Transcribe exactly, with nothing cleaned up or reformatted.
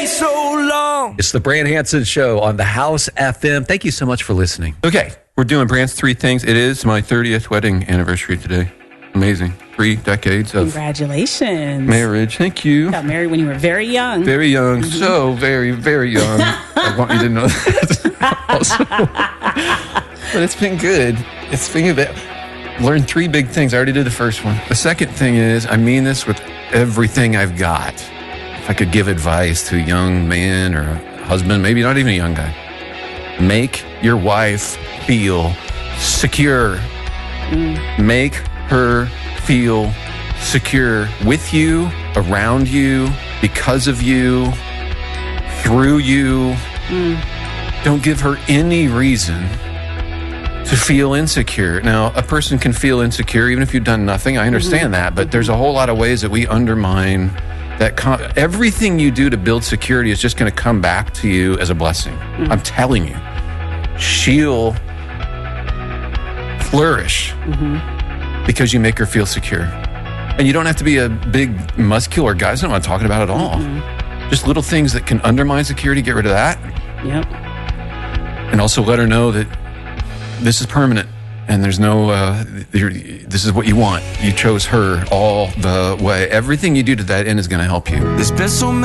stay so long. It's the Brant Hansen Show on the House F M. Thank you so much for listening. Okay, we're doing Brant's Three Things. It is my thirtieth wedding anniversary today. Amazing. Three decades of Congratulations. marriage. Thank you. Got married when you were very young. Very young. Mm-hmm. So very, very young. I want you to know that. Also. But it's been good. It's been good. Learned three big things. I already did the first one. The second thing is, I mean this with everything I've got. If I could give advice to a young man or a husband, maybe not even a young guy, make your wife feel secure. Mm. Make her feel secure with you, around you, because of you, through you. Mm. Don't give her any reason to feel insecure. Now, a person can feel insecure even if you've done nothing. I understand mm-hmm. that, but mm-hmm. there's a whole lot of ways that we undermine that. Con- everything you do to build security is just going to come back to you as a blessing. Mm-hmm. I'm telling you. She'll flourish mm-hmm. because you make her feel secure. And you don't have to be a big, muscular guy. That's not what I'm talking about at all. Mm-hmm. Just little things that can undermine security, get rid of that. Yep. And also let her know that this is permanent, and there's no, uh, this is what you want. You chose her all the way. Everything you do to that end is going to help you. There's been so